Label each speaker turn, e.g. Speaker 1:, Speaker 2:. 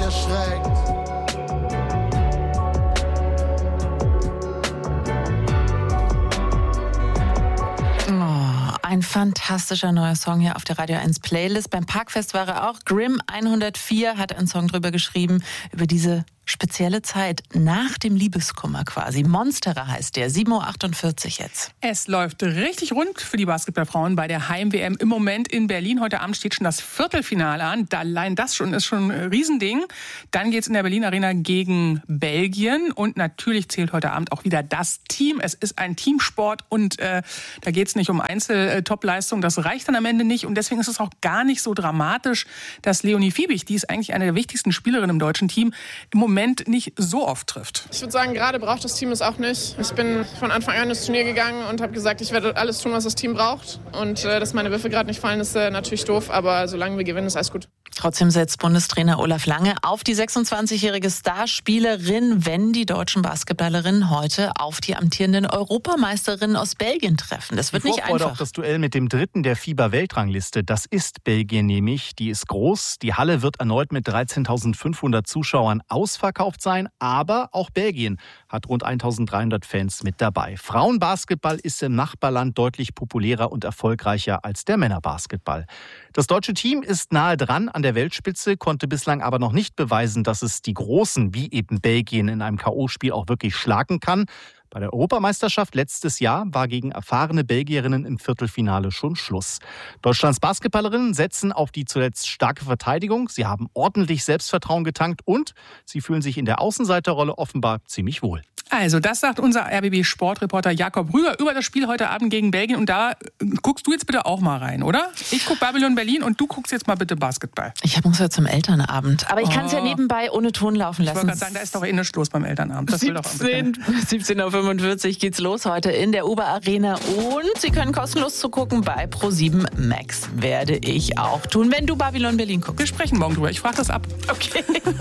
Speaker 1: erschreckt.
Speaker 2: Ein fantastischer neuer Song hier auf der Radio 1 Playlist. Beim Parkfest war er auch. Grimm 104 hat einen Song drüber geschrieben, über diese spezielle Zeit nach dem Liebeskummer quasi. Monsterer heißt der, 7.48 Uhr jetzt.
Speaker 3: Es läuft richtig rund für die Basketballfrauen bei der Heim-WM im Moment in Berlin. Heute Abend steht schon das Viertelfinale an. Allein das schon ist schon ein Riesending. Dann geht es in der Berlin Arena gegen Belgien. Und natürlich zählt heute Abend auch wieder das Team. Es ist ein Teamsport und da geht es nicht um Einzel-Top-Leistung. Das reicht dann am Ende nicht. Und deswegen ist es auch gar nicht so dramatisch, dass Leonie Fiebig, die ist eigentlich eine der wichtigsten Spielerinnen im deutschen Team, im Moment nicht so oft trifft.
Speaker 4: Ich würde sagen, gerade braucht das Team es auch nicht. Ich bin von Anfang an ins Turnier gegangen und habe gesagt, ich werde alles tun, was das Team braucht. Und dass meine Würfe gerade nicht fallen, ist natürlich doof. Aber solange wir gewinnen, ist alles gut.
Speaker 2: Trotzdem setzt Bundestrainer Olaf Lange auf die 26-jährige Starspielerin, wenn die deutschen Basketballerinnen heute auf die amtierenden Europameisterinnen aus Belgien treffen. Das wird nicht einfach.
Speaker 5: Auch das Duell mit dem dritten der FIBA-Weltrangliste. Das ist Belgien nämlich. Die ist groß. Die Halle wird erneut mit 13.500 Zuschauern ausverkauft sein. Aber auch Belgien hat rund 1.300 Fans mit dabei. Frauenbasketball ist im Nachbarland deutlich populärer und erfolgreicher als der Männerbasketball. Das deutsche Team ist nahe dran an der Weltspitze, konnte bislang aber noch nicht beweisen, dass es die Großen wie eben Belgien in einem K.O.-Spiel auch wirklich schlagen kann. Bei der Europameisterschaft letztes Jahr war gegen erfahrene Belgierinnen im Viertelfinale schon Schluss. Deutschlands Basketballerinnen setzen auf die zuletzt starke Verteidigung. Sie haben ordentlich Selbstvertrauen getankt und sie fühlen sich in der Außenseiterrolle offenbar ziemlich wohl.
Speaker 3: Also, das sagt unser RBB-Sportreporter Jakob Rüger über das Spiel heute Abend gegen Belgien. Und da guckst du jetzt bitte auch mal rein, oder? Ich gucke Babylon Berlin und du guckst jetzt mal bitte Basketball.
Speaker 2: Ich muss ja zum Elternabend. Aber ich kann es ja nebenbei ohne Ton laufen lassen.
Speaker 3: Ich wollte gerade sagen, da ist doch nichts los beim Elternabend. Das
Speaker 2: 17.45 Uhr geht's los heute in der Uber Arena. Und Sie können kostenlos zugucken bei Pro7 Max. Werde ich auch tun, wenn du Babylon Berlin guckst.
Speaker 3: Wir sprechen morgen drüber. Ich frage das ab.
Speaker 2: Okay.